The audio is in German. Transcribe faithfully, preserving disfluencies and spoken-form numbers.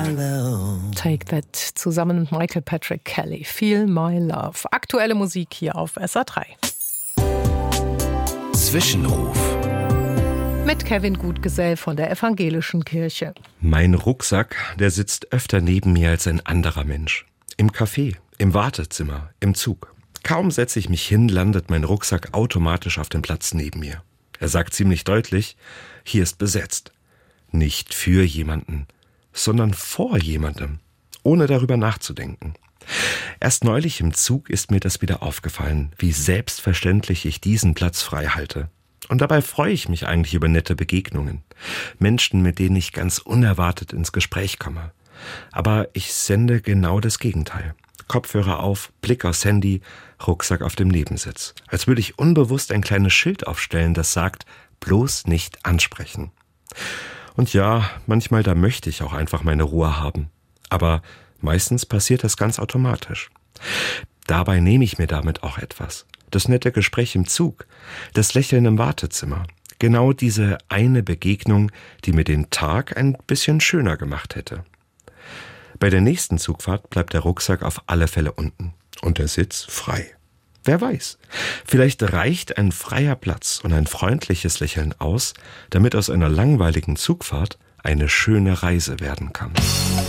Take That zusammen mit Michael Patrick Kelly. Feel My Love. Aktuelle Musik hier auf S R drei. Zwischenruf. Mit Kevin Gutgesell von der Evangelischen Kirche. Mein Rucksack, der sitzt öfter neben mir als ein anderer Mensch. Im Café, im Wartezimmer, im Zug. Kaum setze ich mich hin, landet mein Rucksack automatisch auf dem Platz neben mir. Er sagt ziemlich deutlich, hier ist besetzt. Nicht für jemanden, sondern vor jemandem, ohne darüber nachzudenken. Erst neulich im Zug ist mir das wieder aufgefallen, wie selbstverständlich ich diesen Platz frei halte. Und dabei freue ich mich eigentlich über nette Begegnungen. Menschen, mit denen ich ganz unerwartet ins Gespräch komme. Aber ich sende genau das Gegenteil. Kopfhörer auf, Blick aufs Handy, Rucksack auf dem Nebensitz. Als würde ich unbewusst ein kleines Schild aufstellen, das sagt, bloß nicht ansprechen. Und ja, manchmal da möchte ich auch einfach meine Ruhe haben. Aber meistens passiert das ganz automatisch. Dabei nehme ich mir damit auch etwas. Das nette Gespräch im Zug, das Lächeln im Wartezimmer. Genau diese eine Begegnung, die mir den Tag ein bisschen schöner gemacht hätte. Bei der nächsten Zugfahrt bleibt der Rucksack auf alle Fälle unten und der Sitz frei. Wer weiß, vielleicht reicht ein freier Platz und ein freundliches Lächeln aus, damit aus einer langweiligen Zugfahrt eine schöne Reise werden kann.